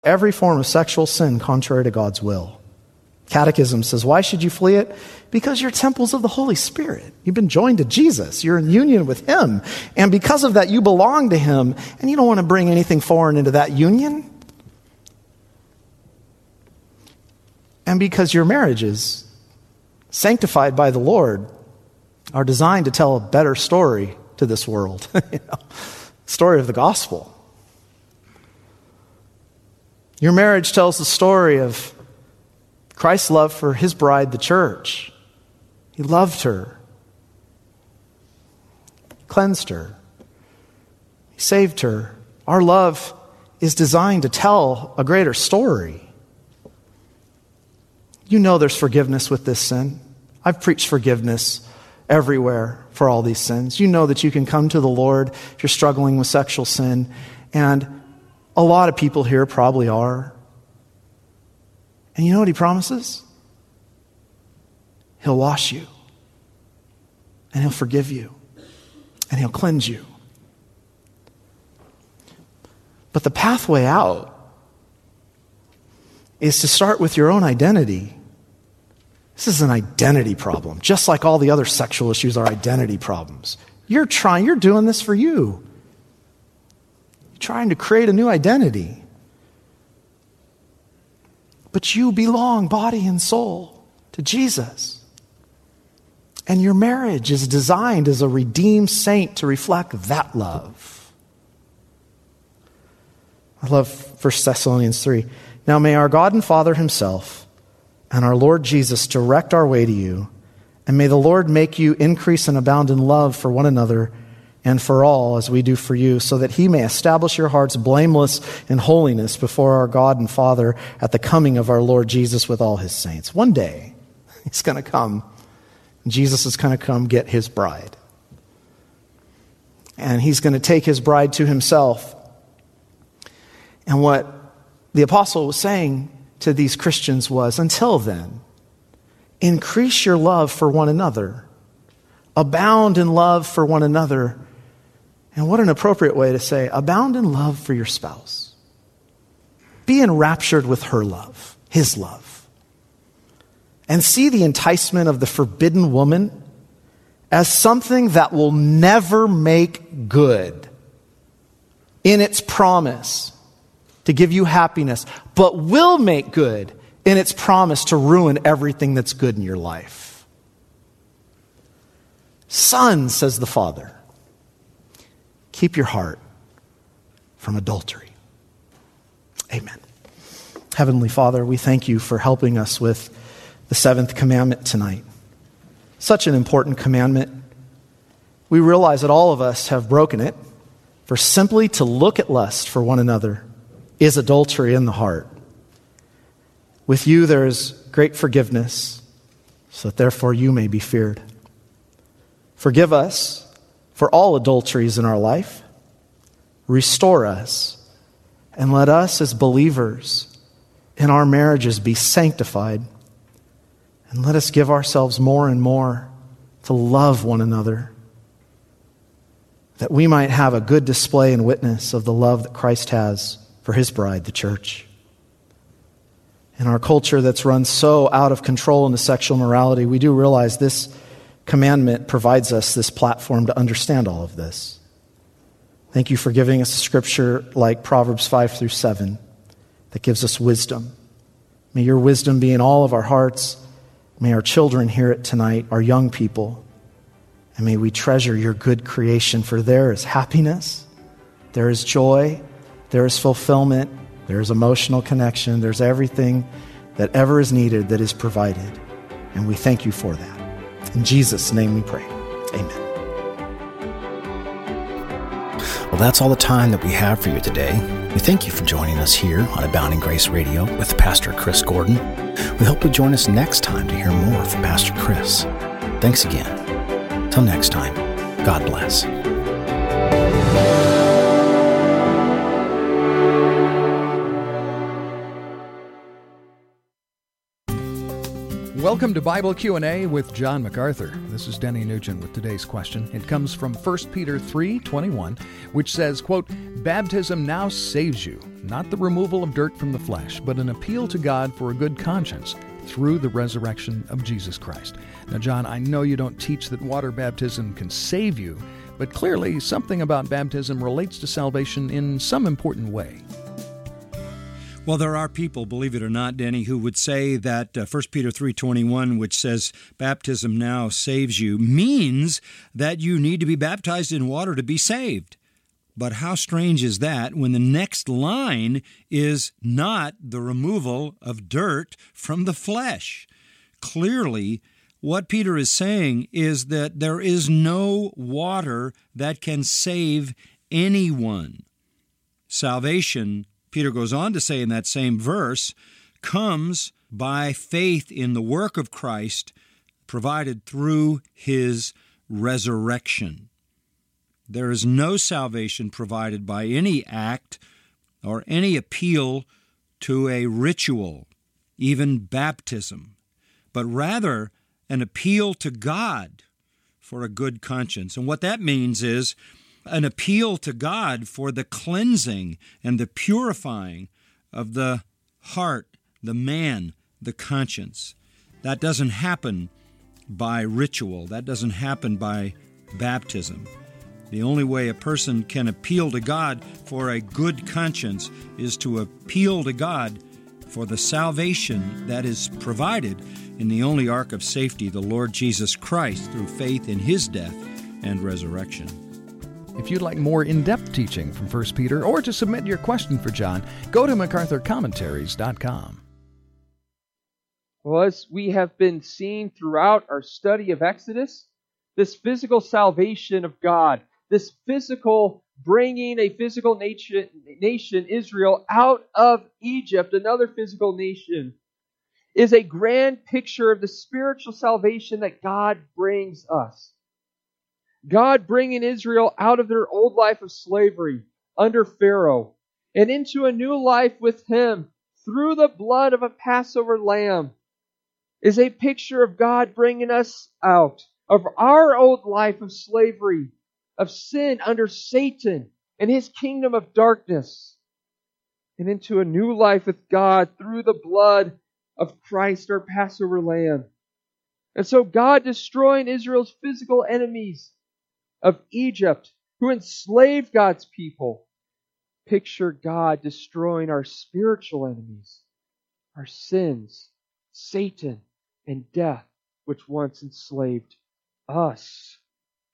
every form of sexual sin contrary to God's will. Catechism says, why should you flee it? Because you're temples of the Holy Spirit. You've been joined to Jesus. You're in union with him. And because of that, you belong to him. And you don't want to bring anything foreign into that union. And because your marriages, sanctified by the Lord, are designed to tell a better story to this world. Story of the gospel. Your marriage tells the story of Christ's love for his bride, the church. He loved her. He cleansed her. He saved her. Our love is designed to tell a greater story. You know there's forgiveness with this sin. I've preached forgiveness everywhere for all these sins. You know that you can come to the Lord if you're struggling with sexual sin. And a lot of people here probably are. And you know what he promises? He'll wash you. And he'll forgive you. And he'll cleanse you. But the pathway out is to start with your own identity. This is an identity problem, just like all the other sexual issues are identity problems. You're doing this for you. You're trying to create a new identity. But you belong, body and soul, to Jesus. And your marriage is designed as a redeemed saint to reflect that love. I love 1 Thessalonians 3. Now may our God and Father himself and our Lord Jesus direct our way to you, and may the Lord make you increase and abound in love for one another and for all as we do for you, so that he may establish your hearts blameless in holiness before our God and Father at the coming of our Lord Jesus with all his saints. One day, he's going to come. Jesus is going to come get his bride. And he's going to take his bride to himself. And what the apostle was saying to these Christians was, until then, increase your love for one another. Abound in love for one another. And what an appropriate way to say, abound in love for your spouse. Be enraptured with her love, his love. And see the enticement of the forbidden woman as something that will never make good in its promise to give you happiness, but will make good in its promise to ruin everything that's good in your life. Son, says the Father, keep your heart from adultery. Amen. Heavenly Father, we thank you for helping us with the seventh commandment tonight. Such an important commandment. We realize that all of us have broken it, for simply to look at lust for one another is adultery in the heart. With you there is great forgiveness, so that therefore you may be feared. Forgive us for all adulteries in our life. Restore us, and let us as believers in our marriages be sanctified. And let us give ourselves more and more to love one another, that we might have a good display and witness of the love that Christ has for his bride, the church. In our culture that's run so out of control into sexual morality, we do realize this commandment provides us this platform to understand all of this. Thank you for giving us a scripture like Proverbs 5-7 that gives us wisdom. May your wisdom be in all of our hearts. May our children hear it tonight, our young people. And may we treasure your good creation, for there is happiness, there is joy, there is fulfillment, there is emotional connection, there's everything that ever is needed that is provided. And we thank you for that. In Jesus' name we pray. Amen. Well, that's all the time that we have for you today. We thank you for joining us here on Abounding Grace Radio with Pastor Chris Gordon. We hope you'll join us next time to hear more from Pastor Chris. Thanks again. Till next time, God bless. Welcome to Bible Q&A with John MacArthur. This is Denny Nugent with today's question. It comes from 1 Peter 3:21, which says, quote, "Baptism now saves you, not the removal of dirt from the flesh, but an appeal to God for a good conscience through the resurrection of Jesus Christ." Now, John, I know you don't teach that water baptism can save you, but clearly something about baptism relates to salvation in some important way. Well, there are people, believe it or not, Denny, who would say that 1 Peter 3:21, which says baptism now saves you, means that you need to be baptized in water to be saved. But how strange is that when the next line is not the removal of dirt from the flesh? Clearly, what Peter is saying is that there is no water that can save anyone. Salvation, Peter goes on to say in that same verse, comes by faith in the work of Christ provided through His resurrection. There is no salvation provided by any act or any appeal to a ritual, even baptism, but rather an appeal to God for a good conscience. And what that means is an appeal to God for the cleansing and the purifying of the heart, the man, the conscience. That doesn't happen by ritual. That doesn't happen by baptism. The only way a person can appeal to God for a good conscience is to appeal to God for the salvation that is provided in the only ark of safety, the Lord Jesus Christ, through faith in His death and resurrection. If you'd like more in-depth teaching from 1 Peter or to submit your question for John, go to MacArthurCommentaries.com. Well, as we have been seeing throughout our study of Exodus, this physical salvation of God, this physical bringing a physical nation, Israel, out of Egypt, another physical nation, is a grand picture of the spiritual salvation that God brings us. God bringing Israel out of their old life of slavery under Pharaoh and into a new life with Him through the blood of a Passover lamb is a picture of God bringing us out of our old life of slavery, of sin under Satan and his kingdom of darkness, and into a new life with God through the blood of Christ, our Passover lamb. And so God destroying Israel's physical enemies of Egypt, who enslaved God's people, picture God destroying our spiritual enemies, our sins, Satan, and death, which once enslaved us.